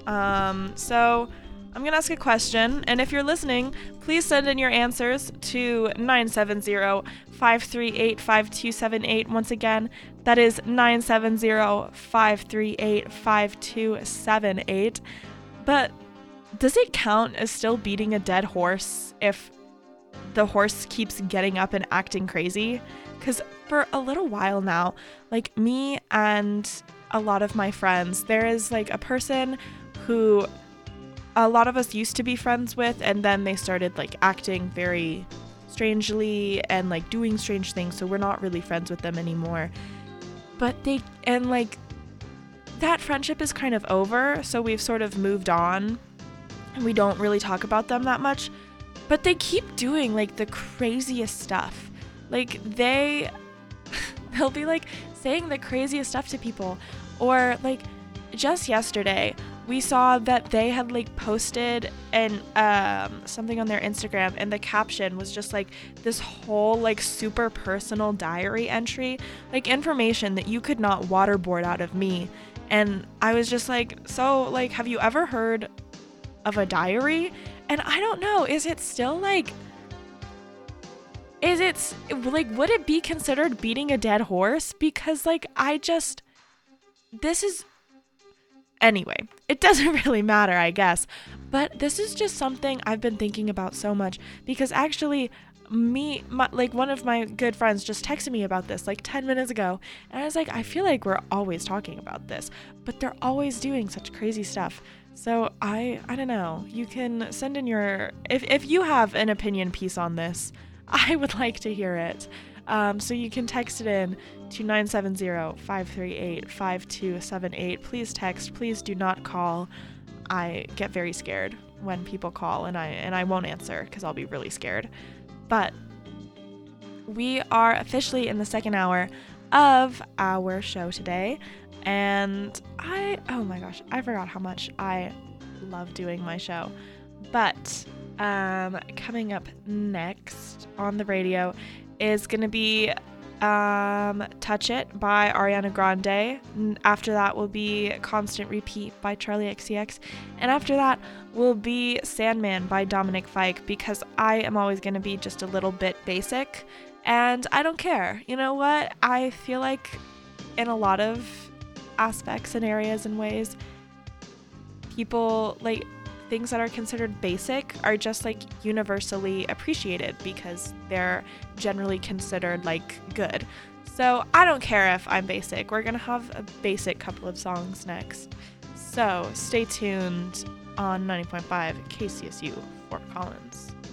So I'm going to ask a question, and if you're listening, please send in your answers to 970-538-5278. Once again, that is 970-538-5278. But does it count as still beating a dead horse if the horse keeps getting up and acting crazy? Because for a little while now, like me and a lot of my friends, there is like a person who a lot of us used to be friends with, and then they started like acting very strangely and like doing strange things, so we're not really friends with them anymore. But that friendship is kind of over, so we've sort of moved on and we don't really talk about them that much. But they keep doing like the craziest stuff. Like they'll be like saying the craziest stuff to people. Or like just yesterday we saw that they had like posted something on their Instagram, and the caption was just like this whole like super personal diary entry, like information that you could not waterboard out of me. And I was just like, so like, have you ever heard of a diary? And I don't know, would it be considered beating a dead horse? Because like, anyway, it doesn't really matter, I guess. But this is just something I've been thinking about so much, because actually one of my good friends just texted me about this like 10 minutes ago, and I was like, I feel like we're always talking about this, but they're always doing such crazy stuff. So I don't know. You can send in if you have an opinion piece on this, I would like to hear it. So you can text it in to 970-538-5278. Please text. Please do not call. I get very scared when people call, and I won't answer because I'll be really scared. But we are officially in the second hour of our show today, and oh my gosh, I forgot how much I love doing my show. But coming up next on the radio is going to be Touch It by Ariana Grande. After that will be Constant Repeat by Charlie XCX. And after that will be Sandman by Dominic Fike, because I am always going to be just a little bit basic, and I don't care. You know what? I feel like in a lot of aspects and areas and ways, people like things that are considered basic are just like universally appreciated because they're generally considered like good. So I don't care if I'm basic. We're gonna have a basic couple of songs next. So stay tuned on 90.5 KCSU Fort Collins.